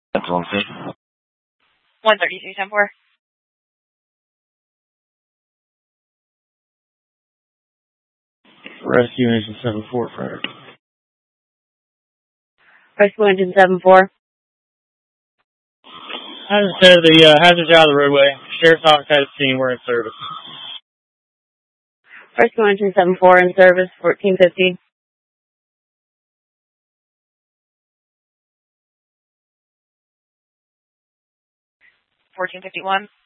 That's 150. 133-10-4. Rescue Engine 7-4, Frederick. Rescue Engine 7-4. As I said, the hazard's out of the roadway. Sheriff's office has seen we're in service. Rescue Engine 7-4 in service, 1450. 1451.